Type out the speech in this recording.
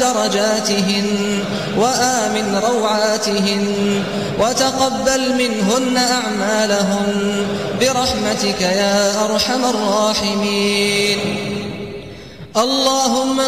درجاتهن وآمن روعاتهن وتقبل منهن أعمالهن برحمتك يا أرحم الراحمين. اللهم